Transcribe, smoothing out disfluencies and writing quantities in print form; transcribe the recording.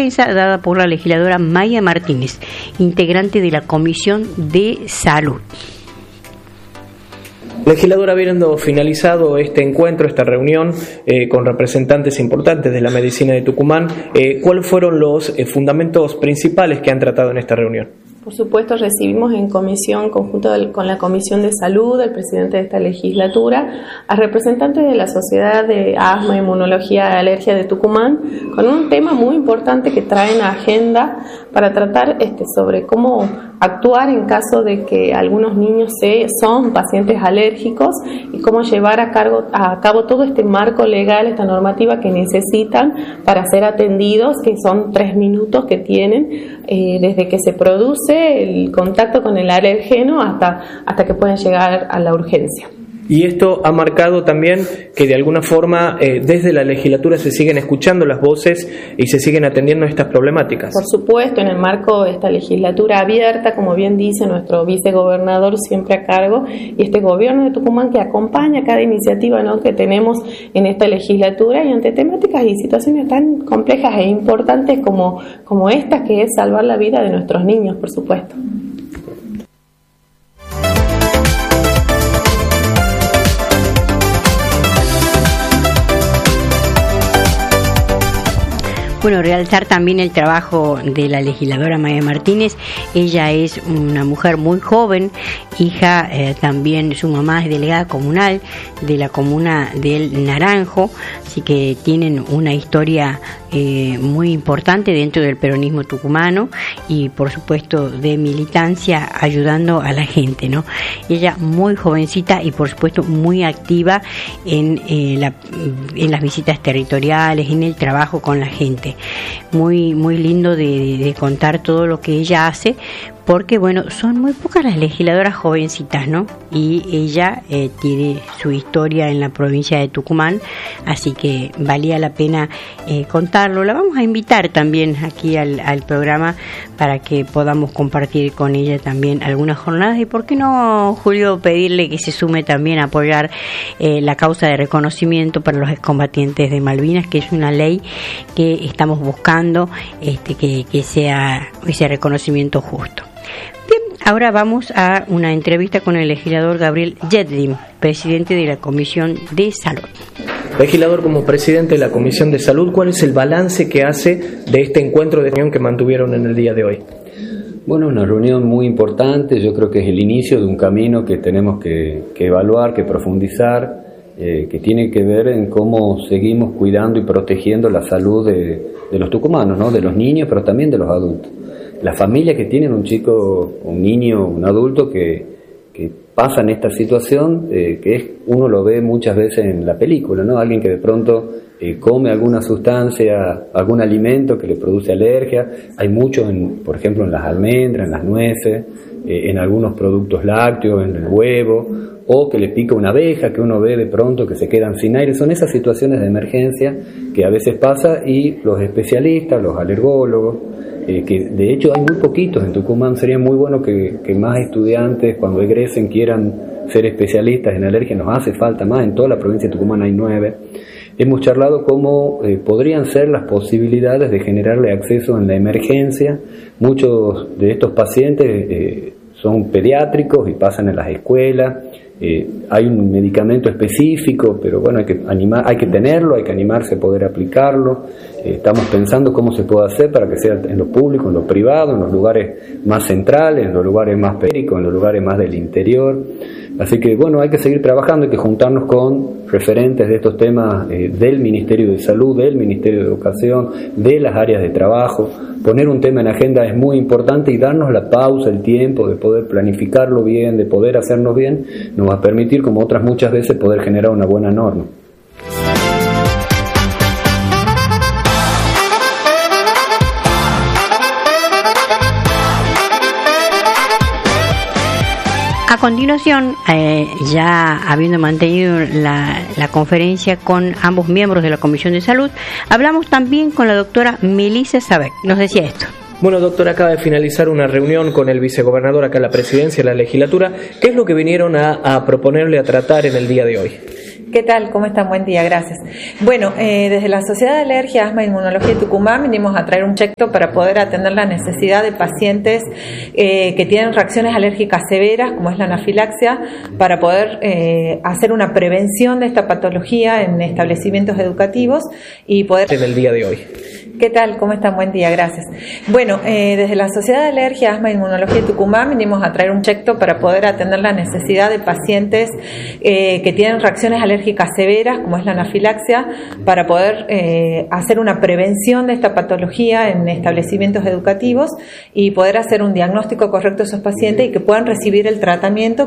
prensa dada por la legisladora Maya Martínez, integrante de la Comisión de Salud. Legisladora, habiendo finalizado este encuentro, esta reunión con representantes importantes de la medicina de Tucumán, ¿cuáles fueron los fundamentos principales que han tratado en esta reunión? Por supuesto, recibimos en comisión, conjunto con la Comisión de Salud, el presidente de esta legislatura, a representantes de la Sociedad de Asma, Inmunología y Alergia de Tucumán, con un tema muy importante que traen a agenda para tratar sobre cómo actuar en caso de que algunos niños son pacientes alérgicos y cómo llevar a cabo todo este marco legal, esta normativa que necesitan para ser atendidos, que son 3 minutos que tienen desde que se produce el contacto con el alérgeno hasta que pueden llegar a la urgencia. Y esto ha marcado también que de alguna forma desde la legislatura se siguen escuchando las voces y se siguen atendiendo estas problemáticas. Por supuesto, en el marco de esta legislatura abierta, como bien dice nuestro vicegobernador siempre a cargo, y este gobierno de Tucumán que acompaña cada iniciativa, ¿no?, que tenemos en esta legislatura, y ante temáticas y situaciones tan complejas e importantes como esta, que es salvar la vida de nuestros niños, por supuesto. Bueno, realzar también el trabajo de la legisladora Maya Martínez. Ella es una mujer muy joven, hija, también su mamá es delegada comunal de la comuna del Naranjo, así que tienen una historia muy importante dentro del peronismo tucumano y por supuesto de militancia ayudando a la gente, ¿no? Ella muy jovencita y por supuesto muy activa en las visitas territoriales, en el trabajo con la gente. Muy lindo de contar todo lo que ella hace, porque bueno, son muy pocas las legisladoras jovencitas, ¿no? Y ella tiene su historia en la provincia de Tucumán, así que valía la pena contarlo. La vamos a invitar también aquí al programa para que podamos compartir con ella también algunas jornadas, y por qué no, Julio, pedirle que se sume también a apoyar la causa de reconocimiento para los excombatientes de Malvinas, que es una ley que estamos buscando que sea ese reconocimiento justo. Bien, ahora vamos a una entrevista con el legislador Gabriel Yedlin, presidente de la Comisión de Salud. Legislador, como presidente de la Comisión de Salud, ¿cuál es el balance que hace de este encuentro de reunión que mantuvieron en el día de hoy? Bueno, una reunión muy importante, yo creo que es el inicio de un camino que tenemos que evaluar, que profundizar, que tiene que ver en cómo seguimos cuidando y protegiendo la salud de los tucumanos, ¿no? De los niños, pero también de los adultos. Las familias que tienen un chico, un niño, un adulto que pasan esta situación, uno lo ve muchas veces en la película, ¿no? Alguien que de pronto come alguna sustancia, algún alimento que le produce alergia. Hay muchos, por ejemplo, en las almendras, en las nueces, en algunos productos lácteos, en el huevo, o que le pica una abeja, que uno ve de pronto que se quedan sin aire. Son esas situaciones de emergencia que a veces pasa, y los especialistas, los alergólogos, que de hecho hay muy poquitos en Tucumán. Sería muy bueno que más estudiantes cuando egresen quieran ser especialistas en alergia. Nos hace falta más, en toda la provincia de Tucumán hay 9. Hemos charlado cómo podrían ser las posibilidades de generarle acceso en la emergencia. Muchos de estos pacientes son pediátricos y pasan en las escuelas. Hay un medicamento específico, pero bueno, hay que tenerlo, hay que animarse a poder aplicarlo. Estamos pensando cómo se puede hacer para que sea en lo público, en lo privado, en los lugares más centrales, en los lugares más periféricos, en los lugares más del interior. Así que bueno, hay que seguir trabajando, hay que juntarnos con referentes de estos temas del Ministerio de Salud, del Ministerio de Educación, de las áreas de trabajo. Poner un tema en agenda es muy importante, y darnos la pausa, el tiempo de poder planificarlo bien, de poder hacernos bien, nos va a permitir, como otras muchas veces, poder generar una buena norma. A continuación, ya habiendo mantenido la conferencia con ambos miembros de la Comisión de Salud, hablamos también con la doctora Melissa Sabec. Nos decía esto. Bueno, doctora, acaba de finalizar una reunión con el vicegobernador acá en la presidencia de la legislatura. ¿Qué es lo que vinieron a proponerle a tratar en el día de hoy? ¿Qué tal? ¿Cómo están? Buen día, gracias. Bueno, desde la Sociedad de Alergia, Asma e Inmunología de Tucumán venimos a traer un proyecto para poder atender la necesidad de pacientes que tienen reacciones alérgicas severas, como es la anafilaxia, para poder hacer una prevención de esta patología en establecimientos educativos y poder... En el día de hoy. ¿Qué tal? ¿Cómo están? Buen día, gracias. Bueno, desde la Sociedad de Alergia, Asma e Inmunología de Tucumán venimos a traer un proyecto para poder atender la necesidad de pacientes que tienen reacciones alérgicas severas, como es la anafilaxia, para poder hacer una prevención de esta patología en establecimientos educativos y poder hacer un diagnóstico correcto a esos pacientes y que puedan recibir el tratamiento